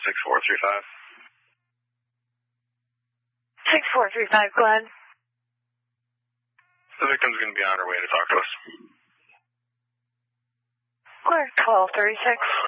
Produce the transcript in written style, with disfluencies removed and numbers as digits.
6435. 6435, go ahead. The victim's going to be on her way to talk to us. Go ahead, 1236.